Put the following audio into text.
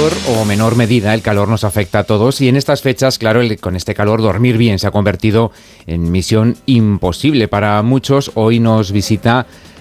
mayor o menor medida el calor nos afecta a todos y en estas fechas, claro, con este calor dormir bien se ha convertido en misión imposible para muchos. Hoy nos visita